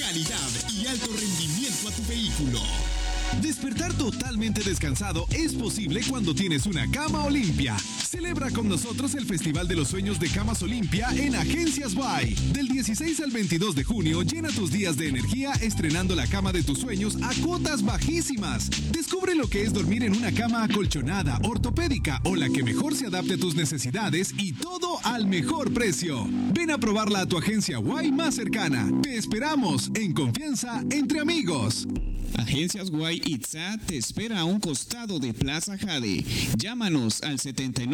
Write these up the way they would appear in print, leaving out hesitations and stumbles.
calidad y alto rendimiento a tu vehículo. Despertar totalmente descansado es posible cuando tienes una cama Olimpia. Celebra con nosotros el Festival de los Sueños de Camas Olimpia en Agencias Guay. Del 16 al 22 de junio, llena tus días de energía estrenando la cama de tus sueños a cuotas bajísimas. Descubre lo que es dormir en una cama acolchonada, ortopédica o la que mejor se adapte a tus necesidades y todo al mejor precio. Ven a probarla a tu agencia Guay más cercana. Te esperamos en confianza entre amigos. Agencias Guay Itzá te espera a un costado de Plaza Jade. Llámanos al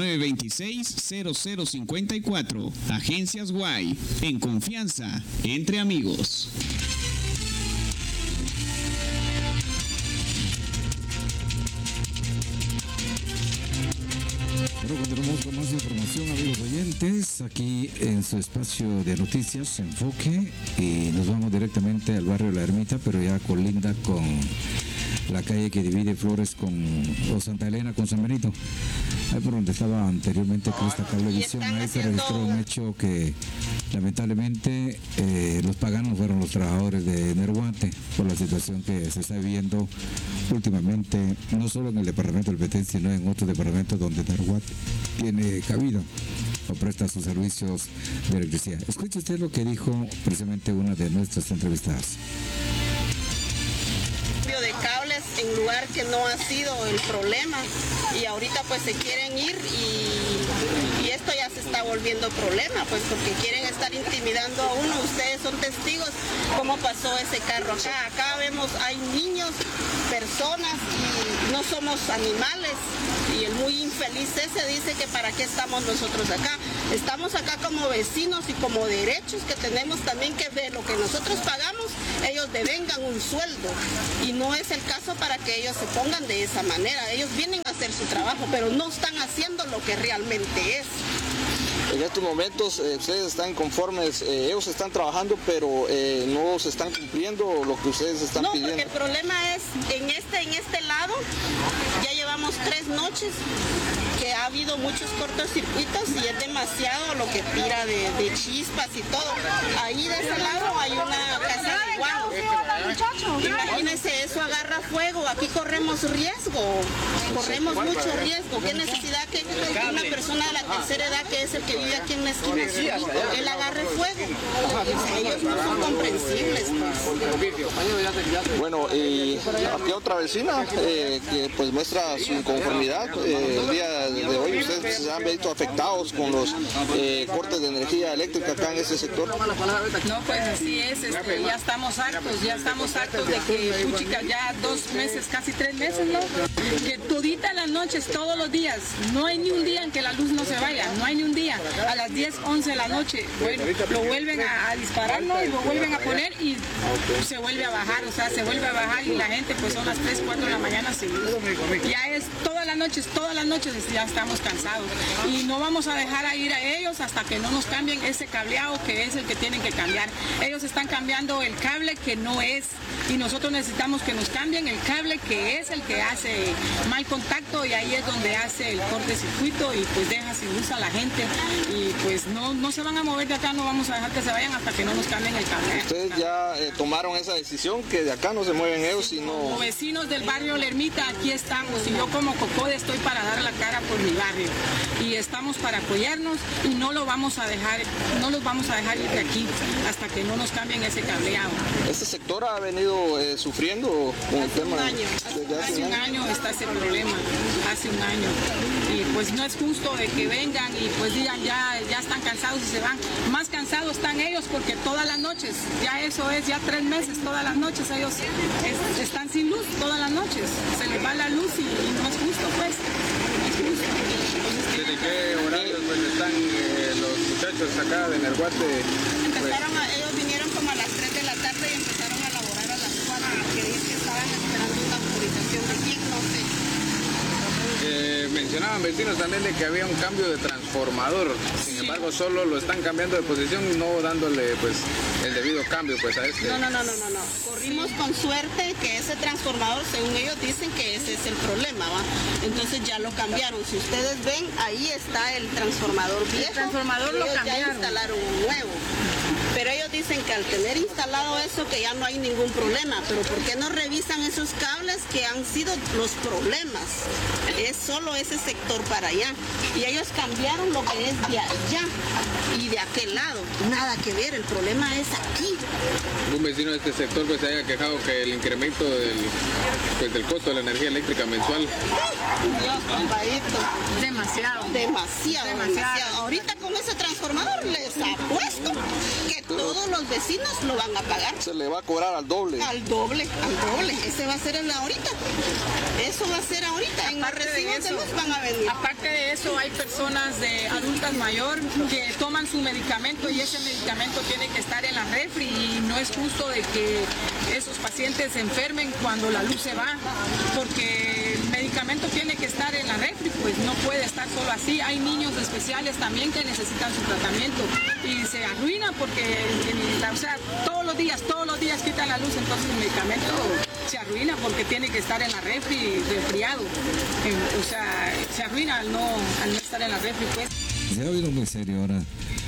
7926-0054. Agencias Guay, en confianza, entre amigos. Bueno, continuamos con más información, amigos oyentes, aquí en su espacio de noticias, Enfoque, y nos vamos directamente al barrio La Ermita, pero ya colinda con la calle que divide Flores o Santa Elena con San Benito. Ahí por donde estaba anteriormente Cresta Cablevisión, ahí se registró un hecho que lamentablemente los paganos fueron los trabajadores de Nerhuate por la situación que se está viviendo últimamente, no solo en el departamento del Petén, sino en otros departamentos donde Nerhuate tiene cabida o presta sus servicios de electricidad. Escuche usted lo que dijo precisamente una de nuestras entrevistadas. De cables en lugar que no ha sido el problema y ahorita pues se quieren ir y esto ya se está volviendo problema pues porque quieren estar intimidando a uno. Ustedes son testigos cómo pasó ese carro acá vemos hay niños, personas y no somos animales y el muy infeliz ese dice que para qué estamos nosotros acá. Estamos acá como vecinos y como derechos que tenemos también que ver lo que nosotros pagamos, ellos devengan un sueldo y no es el caso para que ellos se pongan de esa manera. Ellos vienen a hacer su trabajo, pero no están haciendo lo que realmente es. En estos momentos ustedes están conformes, ellos están trabajando, pero no se están cumpliendo lo que ustedes están pidiendo. No, porque el problema es, en este lado, ya llevamos 3 noches que ha habido muchos cortocircuitos y es demasiado lo que tira de chispas y todo. Ahí de ese lado hay una casa de guano. Imagínense, eso agarra fuego, aquí corremos riesgo, corremos mucho riesgo. ¿Qué necesidad que una persona de la tercera edad, que es el que vive aquí en la esquina, él agarre fuego? Ellos no son comprensibles. Bueno, y aquí otra vecina que pues muestra su inconformidad. El día de hoy ustedes se han visto afectados con los cortes de energía eléctrica acá en este sector. No, pues así es, ya estamos hartos de que, puchica, ya 2 meses, casi 3 meses, ¿no? Que todita las noches, todos los días, no hay ni un día en que la luz no se vaya, no hay ni un día. A las 10, 11 de la noche, bueno, lo vuelven a disparar, ¿no? Y lo vuelven a poner y se vuelve a bajar, o sea, se vuelve a bajar y la gente pues son las 3, 4 de la mañana seguidos. Ya es todas las noches ya estamos cansados y no vamos a dejar a ir a ellos hasta que no nos cambien ese cableado que es el que tienen que cambiar. Ellos están cambiando el cable que no es y nosotros necesitamos que nos cambien el cable que es el que hace mal contacto y ahí es donde hace el cortocircuito y pues deja sin luz a la gente y pues no se van a mover de acá, no vamos a dejar que se vayan hasta que no nos cambien el cable. Ustedes ya tomaron esa decisión que de acá no se mueven ellos, sino... Como vecinos del barrio La Ermita, aquí estamos y yo como Cocode estoy para dar la cara por mi barrio y estamos para apoyarnos y no los vamos a dejar ir de aquí hasta que no nos cambien ese cableado. ¿Este sector ha venido sufriendo con el tema? Hace un año está ese problema, hace un año. Y pues no es justo de que vengan y pues digan ya están cansados y se van. Más cansados están ellos porque todas las noches, ya eso es, ya 3 meses, todas las noches ellos están sin luz, todas las noches. Se les va la luz y no es justo pues. ¿Desde qué horarios pues están los muchachos acá de Nerhuate? Ellos vinieron como a las 3 de la tarde y empezaron a laborar a las 4 porque dicen que estaban esperando una autorización de quién, no sé. Mencionaban vecinos también de que había un cambio de transformador, sin embargo solo lo están cambiando de posición, no dándole pues el debido cambio pues a este. No. Corrimos con suerte que ese transformador, según ellos dicen que ese es el problema, ¿va? Entonces ya lo cambiaron. Si ustedes ven, ahí está el transformador viejo. El transformador lo cambiaron. Ya instalaron un nuevo. Pero ellos dicen que al tener instalado eso que ya no hay ningún problema, pero ¿por qué no revisan esos cables que han sido los problemas? Es solo ese sector para allá. Y ellos cambiaron lo que es de allá y de aquel lado. Nada que ver, el problema es aquí. Un vecino de este sector pues se haya quejado que el incremento del costo de la energía eléctrica mensual. Dios, compadito. Demasiado. Ahorita con ese transformador les apuesto que todos los vecinos lo van a pagar. Se le va a cobrar al doble. Al doble. Ese va a ser el ahorita. Eso va a ser ahorita. En los recibos de luz van a venir. Aparte de eso, hay personas de adultas mayor que toman su medicamento y ese medicamento tiene que estar en la refri y no es justo de que esos pacientes se enfermen cuando la luz se va, porque el medicamento tiene que estar en la refri, pues no puede estar solo así. Hay niños especiales también que necesitan su tratamiento y se arruina porque, o sea, todos los días quitan la luz, entonces el medicamento se arruina porque tiene que estar en la refri refriado. O sea, se arruina al no estar en la refri, pues. Se ha oído muy serio ahora.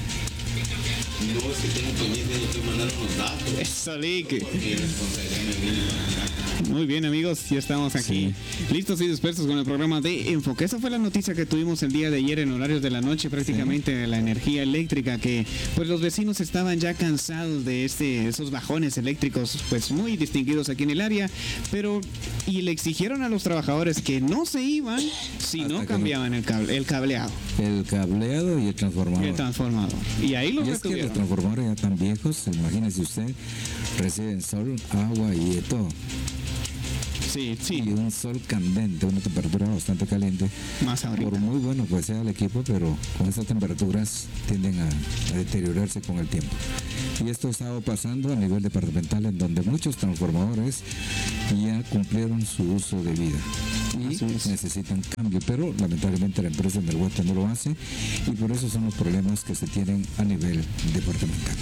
No, es que tengo pendiente de mandar unos datos. Eso, Lick. Porque responsabilidad me viene para acá. Muy bien, amigos, ya estamos aquí. Listos y dispuestos con el programa de Enfoque. Esa fue la noticia que tuvimos el día de ayer en horarios de la noche, prácticamente de la energía eléctrica, que pues los vecinos estaban ya cansados de esos bajones eléctricos, pues muy distinguidos aquí en el área, y le exigieron a los trabajadores que no se iban si no cambiaban el cableado. El cableado y el transformador. Y ahí los y es que retuvieron. los transformadores ya están viejos, imagínese usted, reciben sol, agua y de todo. Sí. Y un sol candente, una temperatura bastante caliente. Más ahorita. Por muy bueno que sea el equipo, pero con esas temperaturas tienden a deteriorarse con el tiempo. Y esto ha estado pasando a nivel departamental, en donde muchos transformadores ya cumplieron su uso de vida y necesitan cambio, pero lamentablemente la empresa en el Guate no lo hace, y por eso son los problemas que se tienen a nivel departamental.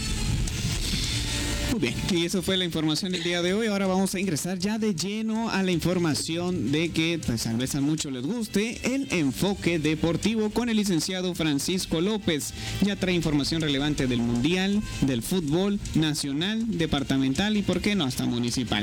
Muy bien, y eso fue la información del día de hoy. Ahora vamos a ingresar ya de lleno a la información de que pues tal vez a muchos les guste, el enfoque deportivo con el licenciado Francisco López. Ya trae información relevante del mundial, del fútbol nacional, departamental y por qué no hasta municipal.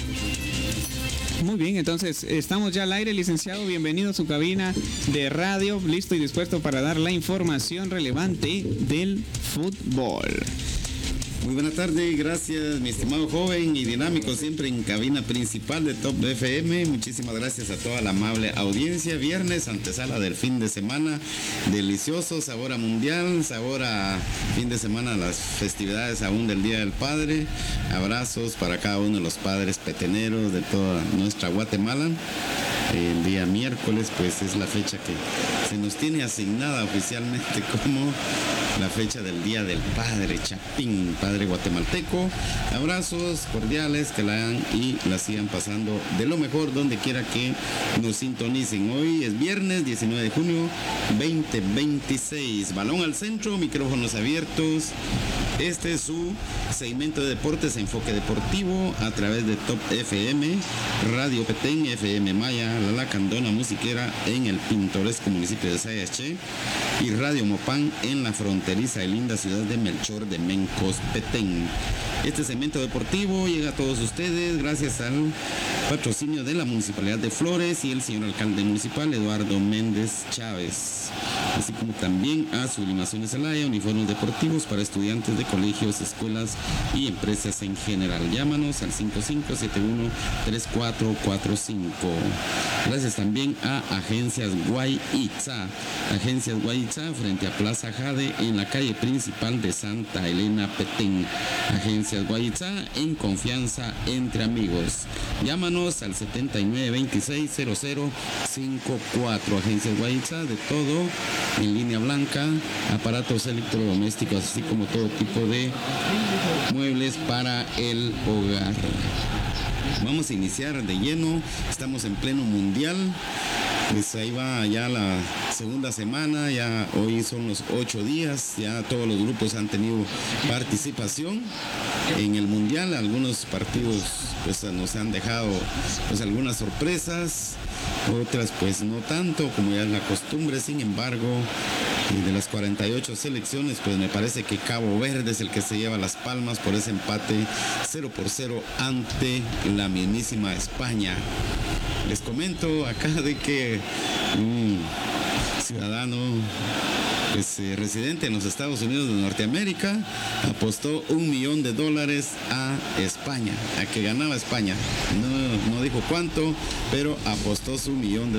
Muy bien, entonces estamos ya al aire, licenciado. Bienvenido a su cabina de radio, listo y dispuesto para dar la información relevante del fútbol. Muy buena tarde, gracias mi estimado joven y dinámico, siempre en cabina principal de Top FM. Muchísimas gracias a toda la amable audiencia. Viernes, antesala del fin de semana, delicioso, sabor a mundial, sabor a fin de semana, las festividades aún del Día del Padre. Abrazos para cada uno de los padres peteneros de toda nuestra Guatemala. El día miércoles pues es la fecha que se nos tiene asignada oficialmente como la fecha del Día del Padre Chapín, padre guatemalteco. Abrazos cordiales, que la hagan y la sigan pasando de lo mejor donde quiera que nos sintonicen. Hoy es viernes 19 de junio 2026. Balón al centro, micrófonos abiertos. Este es su segmento de deportes, enfoque deportivo a través de Top FM, Radio Petén, FM Maya, La Lacandona Musiquera en el pintoresco municipio de Sayaché y Radio Mopán en la fronteriza y linda ciudad de Melchor de Mencos, Petén. Este segmento deportivo llega a todos ustedes gracias al patrocinio de la Municipalidad de Flores y el señor alcalde municipal Eduardo Méndez Chávez, así como también a Sublimaciones Celaya, uniformes deportivos para estudiantes de colegios, escuelas y empresas en general. Llámanos al 5571-3445. Gracias también a Agencias Guayitza. Agencias Guayitza frente a Plaza Jade en la calle principal de Santa Elena, Petén. Agencias Guayitza, en confianza entre amigos. Llámanos al 79260054. Agencias Guayitza, de todo en línea blanca, aparatos electrodomésticos, así como todo tipo de muebles para el hogar. Vamos a iniciar de lleno, estamos en pleno mundial. Pues ahí va ya la segunda semana, ya hoy son los 8 días, ya todos los grupos han tenido participación en el mundial. Algunos partidos pues nos han dejado pues algunas sorpresas otras pues no tanto, como ya es la costumbre. Sin embargo, de las 48 selecciones, pues me parece que Cabo Verde es el que se lleva las palmas por ese empate 0-0 ante la mismísima España. Les comento acá de que un ciudadano pues, residente en los Estados Unidos de Norteamérica apostó $1 millón a España, a que ganaba España. No dijo cuánto, pero apostó su $1 millón.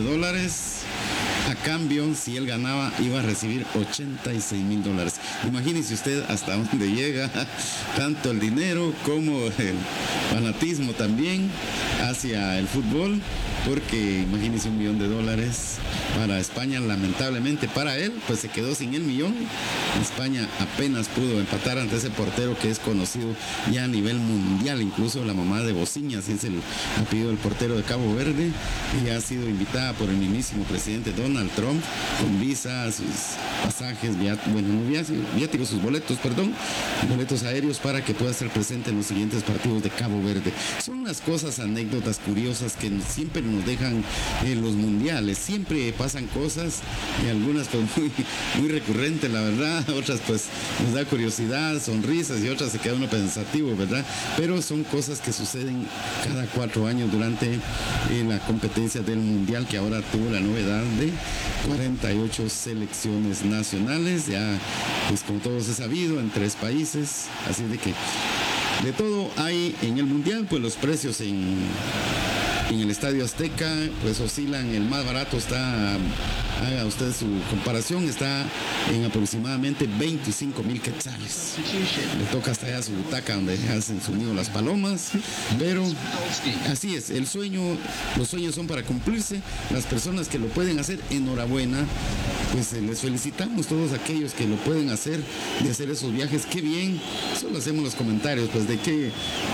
A cambio, si él ganaba, iba a recibir $86,000. Imagínese usted hasta dónde llega tanto el dinero como el fanatismo también hacia el fútbol, porque imagínese $1 millón para España. Lamentablemente para él, pues se quedó sin el millón. España apenas pudo empatar ante ese portero que es conocido ya a nivel mundial, incluso la mamá de Bociñas es el apellido del portero de Cabo Verde, y ha sido invitada por el mismísimo presidente Donald Trump con visa, sus pasajes, viáticos, sus boletos aéreos para que pueda estar presente en los siguientes partidos de Cabo Verde. Son las cosas, anécdotas curiosas que siempre nos dejan los mundiales. Siempre pasan cosas, y algunas pues muy recurrentes, la verdad, otras pues nos da curiosidad, sonrisas, y otras se queda uno pensativo, ¿verdad? Pero son cosas que suceden cada 4 años durante la competencia del mundial, que ahora tuvo la novedad de 48 selecciones nacionales, ya pues como todos he sabido, en 3 países, así de que de todo hay en el mundial. Pues los precios en el Estadio Azteca pues oscilan. El más barato está, haga usted su comparación, está en aproximadamente 25,000 quetzales. Le toca hasta allá su butaca donde hacen su nido las palomas, pero así es, los sueños son para cumplirse. Las personas que lo pueden hacer, enhorabuena, pues les felicitamos todos aquellos que lo pueden hacer, de hacer esos viajes. Qué bien, solo hacemos los comentarios, pues de qué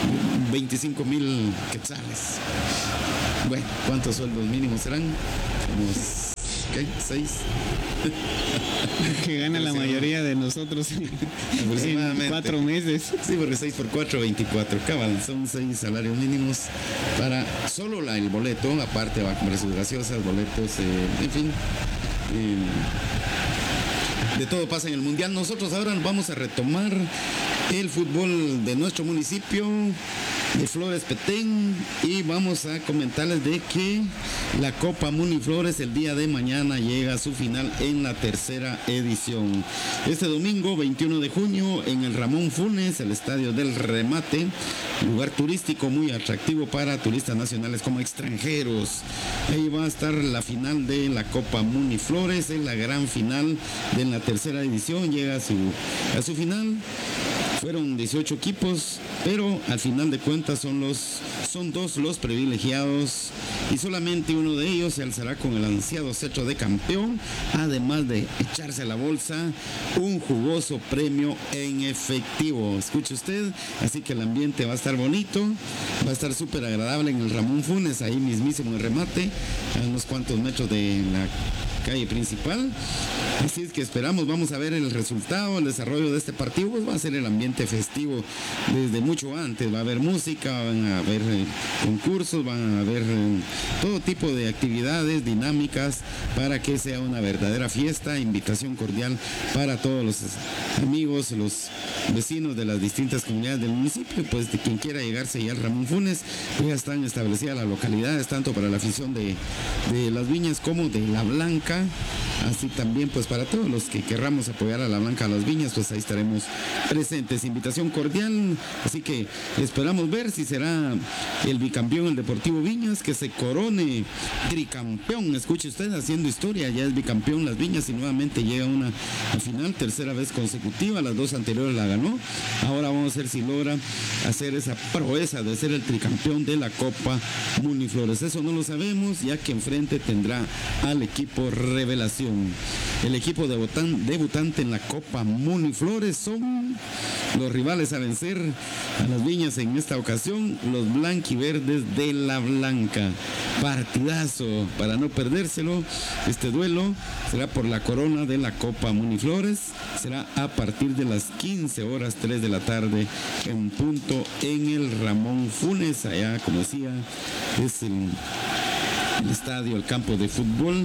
25,000 quetzales. Bueno, ¿cuántos sueldos mínimos serán? Unos, ¿qué? 6. Que gana la mayoría de nosotros en 4 meses. Sí, porque 6 por 4, 24. Cabal, son 6 salarios mínimos para solo el boleto. Aparte va a comprar sus gaseosas, boletos, en fin. De todo pasa en el mundial. Nosotros ahora vamos a retomar el fútbol de nuestro municipio de Flores Petén, y vamos a comentarles de que la Copa Muniflores el día de mañana llega a su final en la 3ª edición. Este domingo 21 de junio en el Ramón Funes, el Estadio del Remate, lugar turístico muy atractivo para turistas nacionales como extranjeros. Ahí va a estar la final de la Copa Muniflores, es la gran final de la 3ª edición, llega a su final. Fueron 18 equipos, pero al final de cuentas son 2 los privilegiados, y solamente uno de ellos se alzará con el ansiado cetro de campeón, además de echarse a la bolsa un jugoso premio en efectivo. Escuche usted, así que el ambiente va a estar bonito, va a estar súper agradable en el Ramón Funes, ahí mismísimo el remate, a unos cuantos metros de la calle principal. Así es que esperamos, vamos a ver el resultado, el desarrollo de este partido. Pues va a ser el ambiente festivo desde mucho antes. Va a haber música, van a haber concursos, van a haber todo tipo de actividades dinámicas para que sea una verdadera fiesta. Invitación cordial para todos los amigos, los vecinos de las distintas comunidades del municipio. Pues de quien quiera llegarse ya al Ramón Funes, pues ya están establecidas las localidades, tanto para la afición de Las Viñas como de La Blanca. Así también pues para todos los que querramos apoyar a La Blanca, a Las Viñas, pues ahí estaremos presentes. Invitación cordial, así que esperamos ver si será el bicampeón, el Deportivo Viñas, que se corone tricampeón. Escuche usted, haciendo historia, ya es bicampeón Las Viñas y nuevamente llega a una final, 3ª vez consecutiva. Las 2 anteriores la ganó. Ahora vamos a ver si logra hacer esa proeza de ser el tricampeón de la Copa Muniflores. Eso no lo sabemos, ya que enfrente tendrá al equipo Revelación. El equipo debutante en la Copa Muniflores son los rivales a vencer a Las Viñas en esta ocasión, los blanquiverdes de La Blanca. Partidazo para no perdérselo. Este duelo será por la corona de la Copa Muniflores. Será a partir de las 15 horas, 3 de la tarde en punto en el Ramón Funes. Allá, como decía, es el estadio, el campo de fútbol.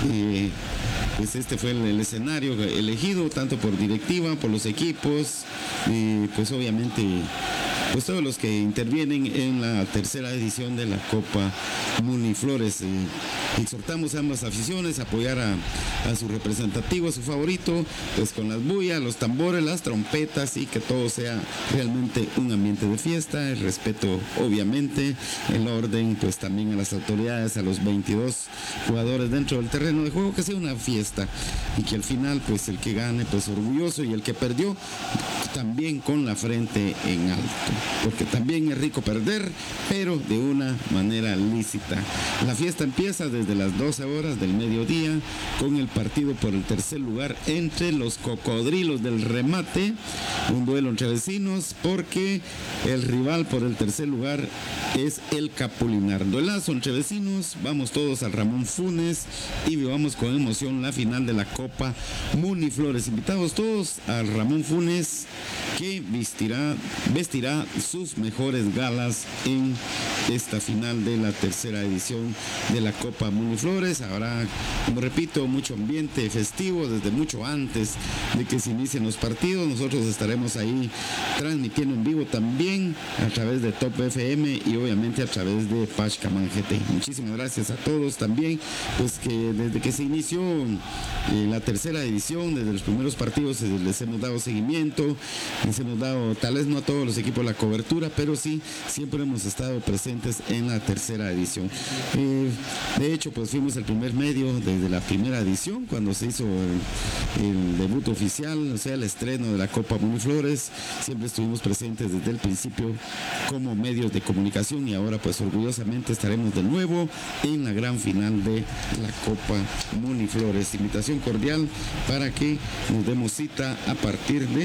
Pues este fue el escenario elegido tanto por directiva, por los equipos, pues obviamente pues todos los que intervienen en la tercera edición de la Copa Muniflores. Exhortamos a ambas aficiones a apoyar a su representativo, a su favorito, pues con las bullas, los tambores, las trompetas, y que todo sea realmente un ambiente de fiesta, el respeto obviamente, el orden, pues también a las autoridades, a los 22 jugadores dentro del terreno de juego, que sea una fiesta y que al final pues el que gane pues orgulloso, y el que perdió también con la frente en alto, porque también es rico perder, pero de una manera lícita. La fiesta empieza desde las 12 horas del mediodía con el partido por el tercer lugar entre los Cocodrilos del Remate, un duelo entre vecinos, porque el rival por el tercer lugar es el Capulinar. Duelazo entre vecinos, vamos todos al Ramón Funes y vivamos con emoción la final de la Copa Muniflores. Invitados todos al Ramón Funes, que vestirá sus mejores galas en esta final de la tercera edición de la Copa Muniflores. Habrá, como repito, mucho ambiente festivo desde mucho antes de que se inicien los partidos. Nosotros estaremos ahí transmitiendo en vivo también a través de Top FM y obviamente a través de Pashkaman GT. Muchísimas gracias a todos también, pues que desde que se inició la tercera edición, desde los primeros partidos les hemos dado seguimiento, les hemos dado, tal vez no a todos los equipos la cobertura, pero sí, siempre hemos estado presentes en la tercera edición. De hecho, pues fuimos el primer medio desde la primera edición, cuando se hizo el debut oficial, o sea, el estreno de la Copa Muniflores. Siempre estuvimos presentes desde el principio como medios de comunicación, y ahora pues orgullosamente estaremos de nuevo en la gran final de la Copa Muniflores. Invitación cordial para que nos demos cita a partir de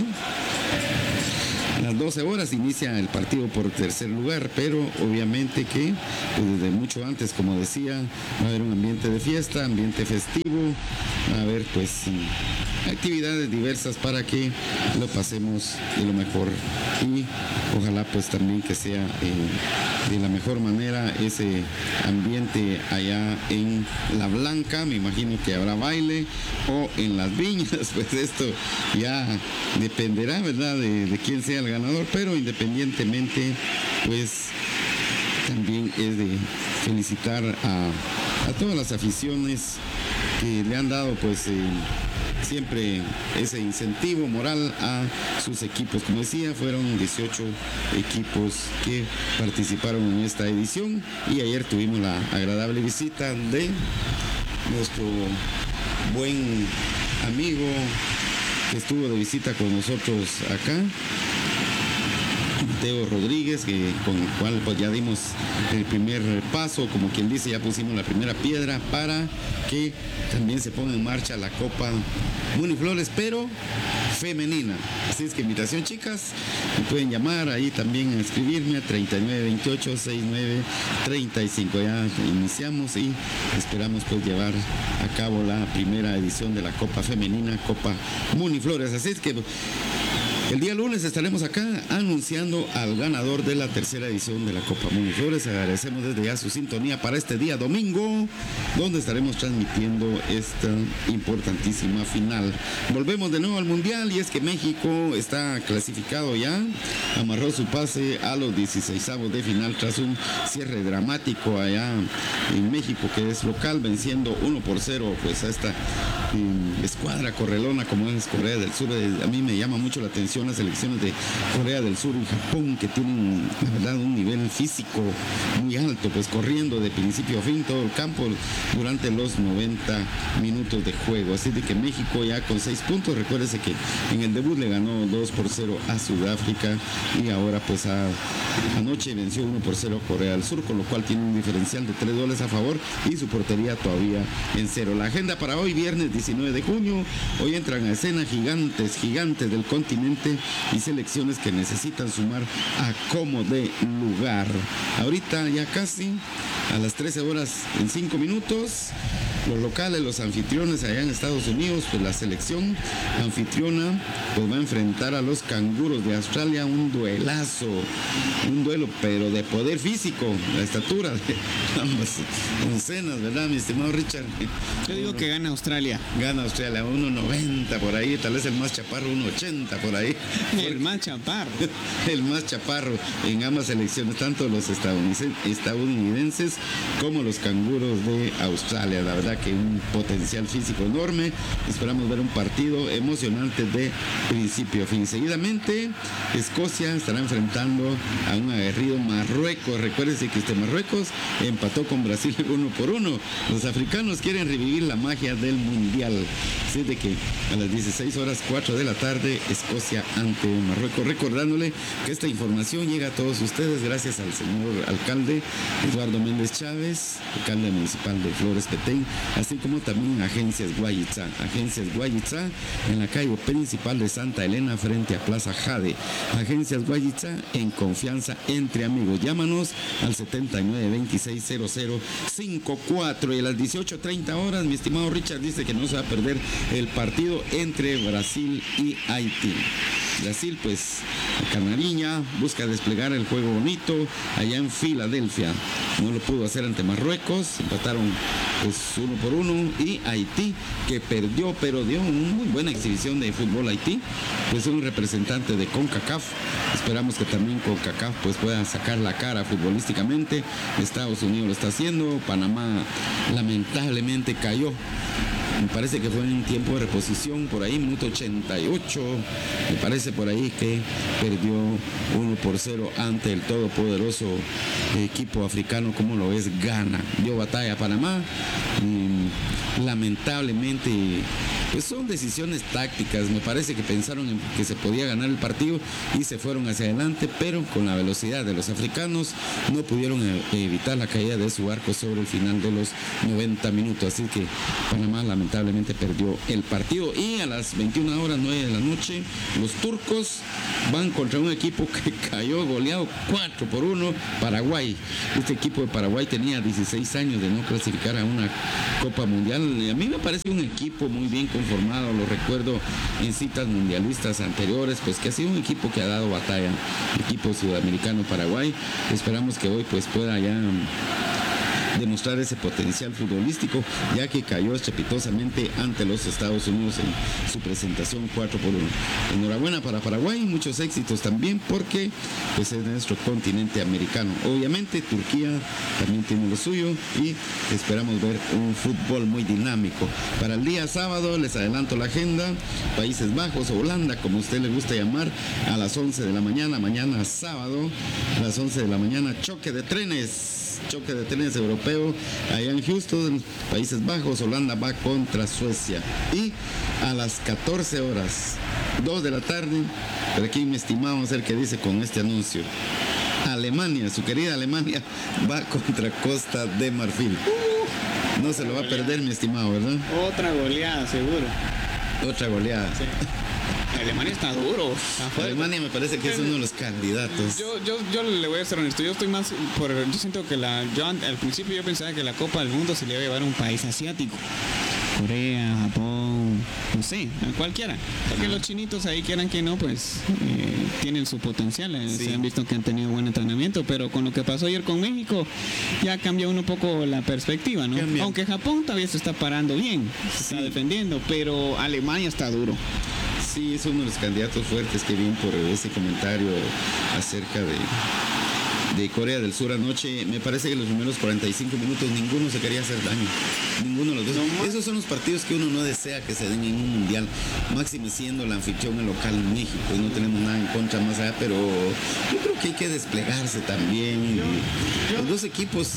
las 12 horas. Inicia el partido por tercer lugar, pero obviamente que pues desde mucho antes, como decía, va a haber un ambiente de fiesta, ambiente festivo, va a haber pues actividades diversas para que lo pasemos de lo mejor, y ojalá pues también que sea de la mejor manera ese ambiente allá en La Blanca. Me imagino que habrá baile, o en Las Viñas, pues esto ya dependerá, ¿verdad?, de quién sea el ganador, pero independientemente pues también es de felicitar a todas las aficiones que le han dado pues siempre ese incentivo moral a sus equipos. Como decía, fueron 18 equipos que participaron en esta edición, y ayer tuvimos la agradable visita de nuestro buen amigo que estuvo de visita con nosotros acá, Teo Rodríguez, con el cual pues ya dimos el primer paso, como quien dice, ya pusimos la primera piedra para que también se ponga en marcha la Copa Muniflores, pero femenina. Así es que invitación, chicas, me pueden llamar ahí también a escribirme a 3928-6935. Ya iniciamos y esperamos pues llevar a cabo la primera edición de la Copa Femenina, Copa Muniflores. Así es que el día lunes estaremos acá anunciando al ganador de la tercera edición de la Copa Muniflores. Agradecemos desde ya su sintonía para este día domingo, donde estaremos transmitiendo esta importantísima final. Volvemos de nuevo al Mundial, y es que México está clasificado ya, amarró su pase a los 16avos de final tras un cierre dramático allá en México, que es local, venciendo 1-0 pues a esta escuadra correlona como es Corea del Sur. A mí me llama mucho la atención las selecciones de Corea del Sur y Japón, que tienen, la verdad, un nivel físico muy alto, pues corriendo de principio a fin todo el campo durante los 90 minutos de juego. Así de que México ya con 6 puntos, recuérdese que en el debut le ganó 2-0 a Sudáfrica, y ahora pues anoche venció 1-0 a Corea del Sur, con lo cual tiene un diferencial de 3 goles a favor y su portería todavía en 0. La agenda para hoy, viernes 19 de junio, hoy entran a escena gigantes del continente y selecciones que necesitan sumar a como de lugar. Ahorita ya casi a las 13 horas en 5 minutos Los locales, los anfitriones allá en Estados Unidos, pues la selección anfitriona pues va a enfrentar a los canguros de Australia, un duelazo, un duelo pero de poder físico, la estatura de ambas oncenas, ¿verdad, mi estimado Richard? Yo digo que gana Australia. Gana Australia, 1.90 por ahí, tal vez el más chaparro 1.80 por ahí. El más chaparro. El más chaparro en ambas selecciones, tanto los estadounidenses como los canguros de Australia. La verdad que un potencial físico enorme. Esperamos ver un partido emocionante de principio a fin. Seguidamente, Escocia estará enfrentando a un aguerrido Marruecos. Recuérdense que Marruecos empató con Brasil 1-1. Los africanos quieren revivir la magia del mundial. Así de que a las 16:04 de la tarde, Escocia ante Marruecos. Recordándole que esta información llega a todos ustedes gracias al señor alcalde Eduardo Méndez Chávez, alcalde municipal de Flores Petén, así como también Agencias Guayitza en la calle principal de Santa Elena frente a Plaza Jade. Agencias Guayitza, en confianza entre amigos. Llámanos al 79260054 y a las 18:30 horas, mi estimado Richard dice que no se va a perder el partido entre Brasil y Haití. Brasil, pues, Canariña busca desplegar el juego bonito allá en Filadelfia. No lo pudo hacer ante Marruecos, empataron pues 1-1, y Haití, que perdió, pero dio una muy buena exhibición de fútbol. Haití, pues un representante de CONCACAF. Esperamos que también CONCACAF pues pueda sacar la cara futbolísticamente. Estados Unidos lo está haciendo. Panamá lamentablemente cayó. Me parece que fue en tiempo de reposición, por ahí, minuto 88. Me parece por ahí que perdió 1-0 ante el todopoderoso equipo africano como lo es Ghana. Dio batalla a Panamá y lamentablemente pues son decisiones tácticas. Me parece que pensaron en que se podía ganar el partido y se fueron hacia adelante, pero con la velocidad de los africanos no pudieron evitar la caída de su arco sobre el final de los 90 minutos. Así que Panamá lamentablemente perdió el partido. Y a las 21:09 de la noche, los turcos van contra un equipo que cayó goleado 4-1, Paraguay. Este equipo de Paraguay tenía 16 años de no clasificar a una Copa Mundial. A mí me parece un equipo muy bien conformado, lo recuerdo en citas mundialistas anteriores, pues que ha sido un equipo que ha dado batalla, equipo sudamericano Paraguay. Esperamos que hoy pues pueda ya demostrar ese potencial futbolístico, ya que cayó estrepitosamente ante los Estados Unidos en su presentación 4-1. Enhorabuena para Paraguay, muchos éxitos también, porque pues es nuestro continente americano. Obviamente Turquía también tiene lo suyo y esperamos ver un fútbol muy dinámico. Para el día sábado les adelanto la agenda: Países Bajos, Holanda, como usted le gusta llamar, a las 11 de la mañana, mañana sábado, a las 11 de la mañana, choque de trenes europeo allá en Houston, Países Bajos. Holanda va contra Suecia. Y a las 14 horas, 2 de la tarde, pero aquí mi estimado, vamos a ver qué dice con este anuncio. Alemania, su querida Alemania, va contra Costa de Marfil. No se lo va a perder, mi estimado, ¿verdad? Otra goleada, seguro. Otra goleada. Sí. Alemania está duro. Alemania me parece que es uno de los candidatos. Yo le voy a ser honesto. Yo estoy más por. Yo siento que al principio yo pensaba que la Copa del Mundo se le iba a llevar a un país asiático. Corea, Japón, no sé, cualquiera. Porque los chinitos ahí, quieran que no, pues tienen su potencial. Sí. Se han visto que han tenido buen entrenamiento, pero con lo que pasó ayer con México, ya cambió un poco la perspectiva, ¿no? Cambia. Aunque Japón todavía se está parando bien, se está defendiendo, pero Alemania está duro. Sí, es uno de los candidatos fuertes. Que bien por ese comentario acerca de Corea del Sur anoche. Me parece que los primeros 45 minutos ninguno se quería hacer daño. Ninguno de los dos. Esos son los partidos que uno no desea que se den en un mundial. Máxime siendo la anfitrión el local en México. Y no tenemos nada en contra más allá, pero yo creo que hay que desplegarse también. Los dos equipos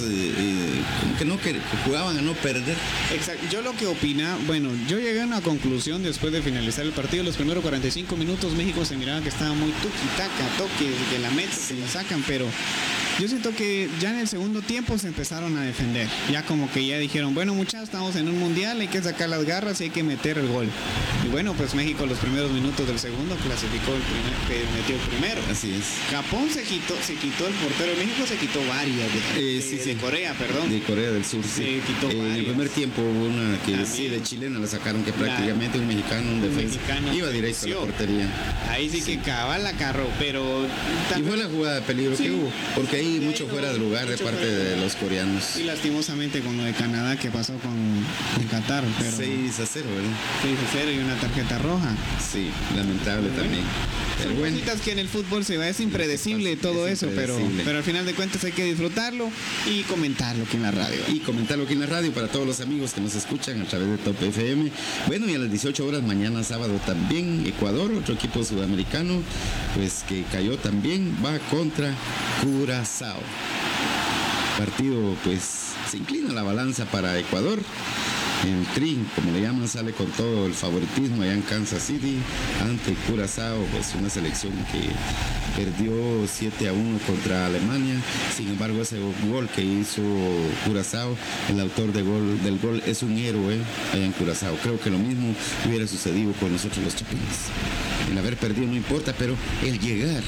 como que jugaban a no perder. Exacto. Yo lo que opina, bueno, yo llegué a una conclusión después de finalizar el partido. Los primeros 45 minutos México se miraba que estaba muy tuki-taka, toque, que la meten, se la sacan, pero Yo siento que ya en el segundo tiempo se empezaron a defender. Ya como que ya dijeron, bueno muchachos, estamos en un mundial, hay que sacar las garras y hay que meter el gol. Y bueno, pues México los primeros minutos del segundo clasificó el primer, que metió el primero. Así es. Japón se quitó el portero. México se quitó varias de Corea, perdón. De Corea del Sur, sí. Se quitó en el primer tiempo hubo una que también, sí, de chilena la sacaron, que prácticamente un mexicano, un defensa, iba directo a la portería. Ahí sí que cabal la carro, pero... Y fue la jugada de peligro que hubo, porque ahí mucho fuera de lugar de parte de los coreanos. Y lastimosamente con lo de Canadá que pasó con Qatar. Pero 6-0, ¿verdad? 6-0 y una tarjeta roja. Sí, lamentable también. Pero bueno, cositas que en el fútbol se va, es impredecible todo eso, pero al final de cuentas hay que disfrutarlo y comentarlo aquí en la radio. Y comentarlo aquí en la radio para todos los amigos que nos escuchan a través de Top FM. Bueno, y a las 18 horas mañana sábado también Ecuador, otro equipo sudamericano, pues que cayó también, va contra Curazao. Partido, pues se inclina la balanza para Ecuador. El Tri, como le llaman, sale con todo el favoritismo allá en Kansas City ante Curazao, pues una selección que perdió 7-1 contra Alemania. Sin embargo, ese gol que hizo Curazao, el autor del gol es un héroe allá en Curazao. Creo que lo mismo hubiera sucedido con nosotros los chapines. El haber perdido no importa, pero el llegar.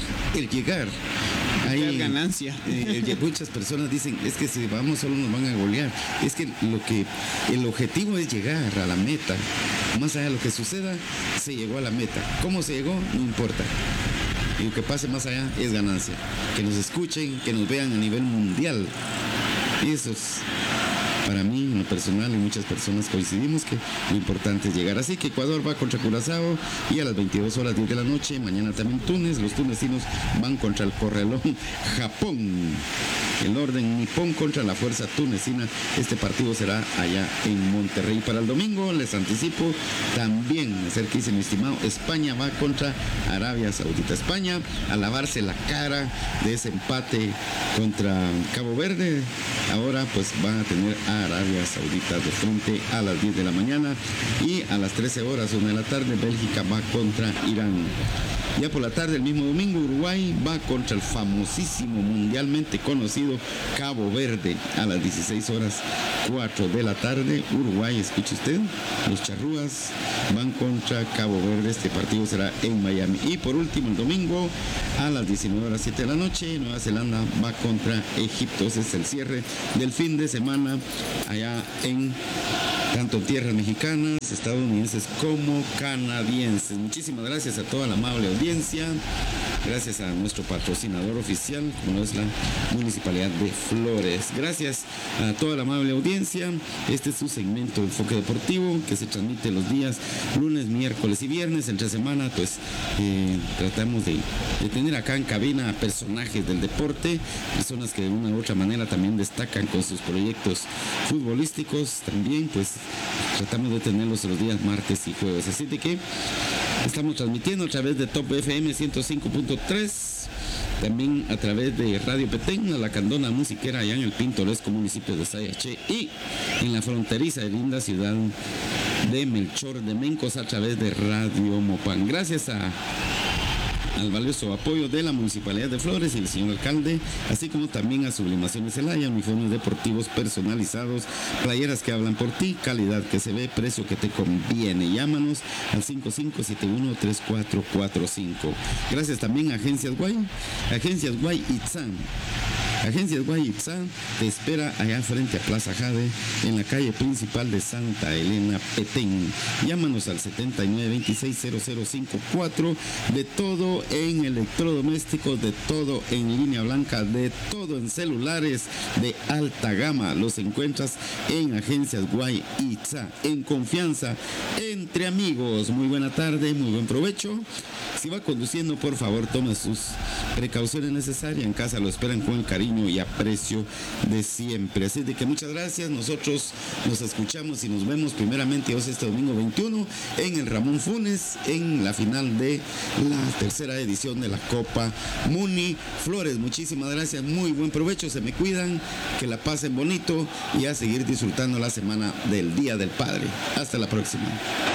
Hay ganancia. Muchas personas dicen, es que si vamos solo nos van a golear. Es que el objetivo es llegar a la meta. Más allá de lo que suceda, se llegó a la meta. ¿Cómo se llegó? No importa. Y lo que pase más allá es ganancia. Que nos escuchen, que nos vean a nivel mundial. Y eso es, para mí, en lo personal, y muchas personas coincidimos que lo importante es llegar. Así que Ecuador va contra Curazao y a las 22 horas 10 de la noche, mañana también Túnez, los tunecinos van contra el correlón Japón. El orden nipón contra la fuerza tunecina. Este partido será allá en Monterrey. Para el domingo, les anticipo, también, cerquísimo, mi estimado, España va contra Arabia Saudita. España, a lavarse la cara de ese empate contra Cabo Verde, ahora pues van a tener a Arabia Saudita de frente a las 10 de la mañana, y a las 13 horas, 1 de la tarde, Bélgica va contra Irán. Ya por la tarde, el mismo domingo, Uruguay va contra el famosísimo, mundialmente conocido Cabo Verde. A las 16 horas 4 de la tarde, Uruguay, escuche usted, los charrúas van contra Cabo Verde. Este partido será en Miami. Y por último, el domingo, a las 19 horas 7 de la noche, Nueva Zelanda va contra Egipto. Ese es el cierre del fin de semana allá en tanto en tierras mexicanas, estadounidenses como canadienses. Muchísimas gracias a toda la amable audiencia. Gracias a nuestro patrocinador oficial, como es la Municipalidad de Flores. Gracias a toda la amable audiencia. Este es su segmento Enfoque Deportivo, que se transmite los días lunes, miércoles y viernes. Entre semana, pues tratamos de tener acá en cabina a personajes del deporte, personas que de una u otra manera también destacan con sus proyectos futbolísticos. También, pues, tratamos de tenerlos los días martes y jueves. Así de que estamos transmitiendo a través de Top FM 105.3, también a través de Radio Petén, la Candona Musiquera, allá en el pintoresco municipio de Sayaché, y en la fronteriza y linda ciudad de Melchor de Mencos, a través de Radio Mopán. Gracias al valioso apoyo de la Municipalidad de Flores y el señor alcalde, así como también a Sublimaciones Celaya, uniformes deportivos personalizados, playeras que hablan por ti, calidad que se ve, precio que te conviene. Llámanos al 5571-3445. Gracias también a Agencias Guay Itzán. Agencias Guay Itzán te espera allá frente a Plaza Jade, en la calle principal de Santa Elena, Petén. Llámanos al 79260054. De todo en electrodomésticos, de todo en línea blanca, de todo en celulares de alta gama. Los encuentras en Agencias Guay Itzán, en confianza, entre amigos. Muy buena tarde, muy buen provecho. Si va conduciendo, por favor, tome sus precauciones necesarias. En casa lo esperan con el cariño y aprecio de siempre. Así de que muchas gracias. Nosotros nos escuchamos y nos vemos primeramente Dios este domingo 21 en el Ramón Funes, en la final de la tercera edición de la Copa Muni Flores. Muchísimas gracias, muy buen provecho, se me cuidan, que la pasen bonito y a seguir disfrutando la semana del Día del Padre. Hasta la próxima.